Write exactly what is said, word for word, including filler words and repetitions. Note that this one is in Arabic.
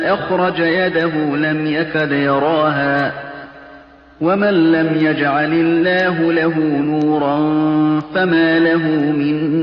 أخرج يده لم يكد يراها ومن لم يجعل الله له نورا فما له من